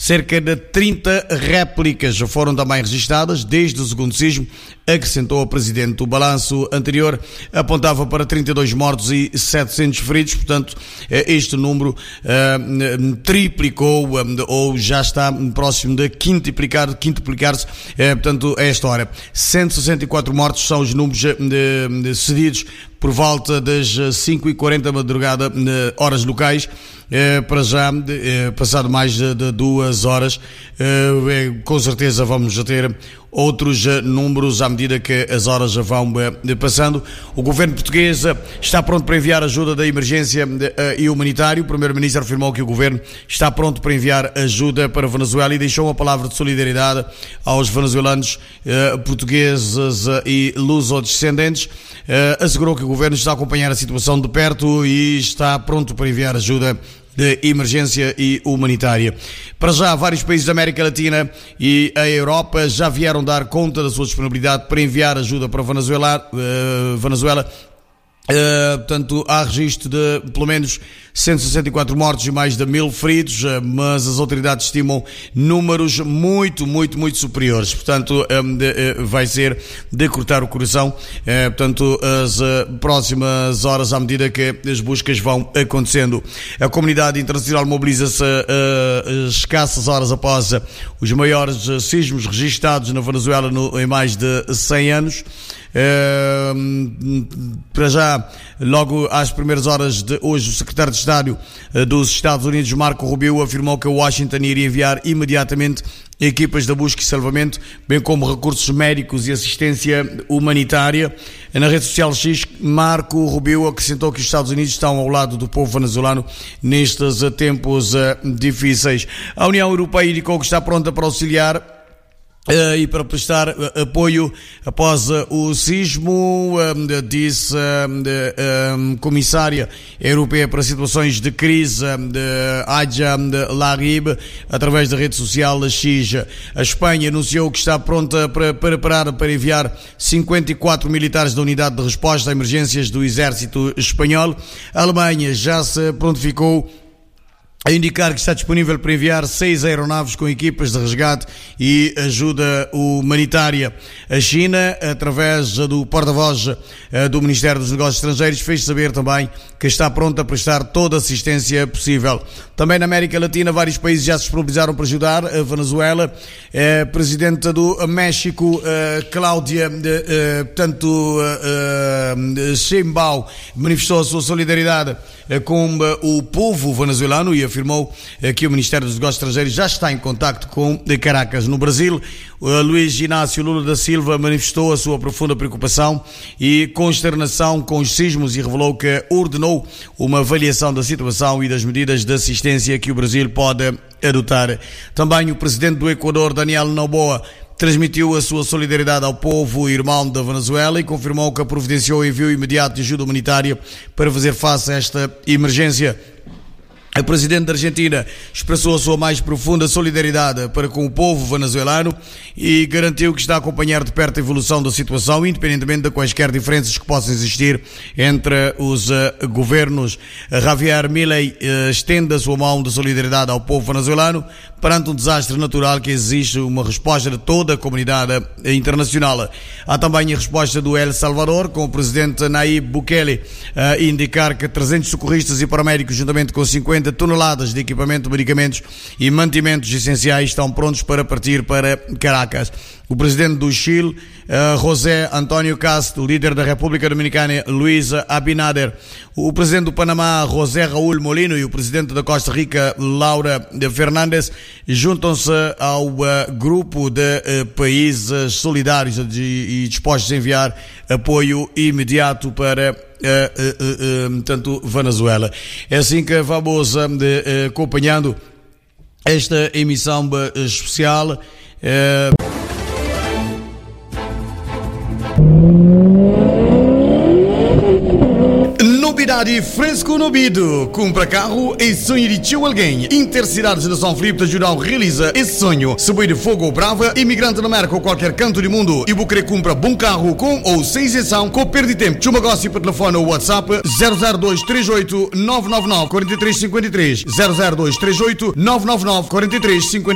Cerca de 30 réplicas foram também registadas desde o segundo sismo, acrescentou o presidente. O balanço anterior apontava para 32 mortos e 700 feridos, portanto, este número triplicou ou já está próximo de quintuplicar-se, portanto, a esta hora. 164 mortos são os números cedidos por volta das 5h40 da madrugada, horas locais. Para já, passado mais de 2 horas, com certeza vamos ter outros números à medida que as horas já vão passando. O governo português está pronto para enviar ajuda da emergência e humanitário. O primeiro-ministro afirmou que o governo está pronto para enviar ajuda para a Venezuela e deixou uma palavra de solidariedade aos venezuelanos, portugueses e luso-descendentes. Assegurou que o governo está a acompanhar a situação de perto e está pronto para enviar ajuda de emergência e humanitária. Para já, vários países da América Latina e a Europa já vieram dar conta da sua disponibilidade para enviar ajuda para a Venezuela. Portanto, há registro de pelo menos 164 mortos e mais de 1000 feridos, mas as autoridades estimam números muito superiores. Portanto, vai ser de cortar o coração. Portanto, as próximas horas, à medida que as buscas vão acontecendo. A comunidade internacional mobiliza-se escassas horas após os maiores sismos registados na Venezuela em mais de 100 anos. Para já, logo às primeiras horas de hoje, o secretário de Estado dos Estados Unidos, Marco Rubio, afirmou que Washington iria enviar imediatamente equipas de busca e salvamento, bem como recursos médicos e assistência humanitária. Na rede social X, Marco Rubio acrescentou que os Estados Unidos estão ao lado do povo venezuelano nestes tempos difíceis. A União Europeia indicou que está pronta para auxiliar e para prestar apoio após o sismo, disse a Comissária Europeia para Situações de Crise, Adja Larib, através da rede social X. A Espanha anunciou que está pronta para enviar 54 militares da Unidade de Resposta a Emergências do Exército Espanhol. A Alemanha já se prontificou a indicar que está disponível para enviar 6 aeronaves com equipas de resgate e ajuda humanitária. A China, através do porta-voz do Ministério dos Negócios Estrangeiros, fez saber também que está pronta a prestar toda a assistência possível. Também na América Latina, vários países já se disponibilizaram para ajudar. A Venezuela, a presidenta do México, Cláudia Sheinbaum, manifestou a sua solidariedade com o povo venezuelano e afirmou que o Ministério dos Negócios Estrangeiros já está em contacto com Caracas. No Brasil, Luiz Inácio Lula da Silva manifestou a sua profunda preocupação e consternação com os sismos e revelou que ordenou uma avaliação da situação e das medidas de assistência que o Brasil pode adotar. Também o presidente do Equador, Daniel Noboa, transmitiu a sua solidariedade ao povo irmão da Venezuela e confirmou que providenciou o envio imediato de ajuda humanitária para fazer face a esta emergência. A presidente da Argentina expressou a sua mais profunda solidariedade para com o povo venezuelano e garantiu que está a acompanhar de perto a evolução da situação, independentemente de quaisquer diferenças que possam existir entre os governos. Javier Milei estende a sua mão de solidariedade ao povo venezuelano perante um desastre natural que exige uma resposta de toda a comunidade internacional. Há também a resposta do El Salvador, com o presidente Nayib Bukele a indicar que 300 socorristas e paramédicos, juntamente com 50 toneladas de equipamento, medicamentos e mantimentos essenciais, estão prontos para partir para Caracas. O presidente do Chile, José Antonio Cast, o líder da República Dominicana, Luis Abinader, o presidente do Panamá, José Raúl Molino, e o presidente da Costa Rica, Laura Fernandes, juntam-se ao grupo de países solidários e dispostos a enviar apoio imediato para tanto Venezuela. É assim que vamos acompanhando esta emissão especial. Novidade fresco no ouvido. Compra carro e sonho de tio alguém. Intercidades de São Filipe te ajudam a realizar esse sonho. Se boi de fogo ou brava, imigrante na América ou qualquer canto do mundo e você compra bom carro com ou sem isenção, com perda de tempo. Chuma gosto para telefone ou WhatsApp 00238 999 4353 00238 999 4353.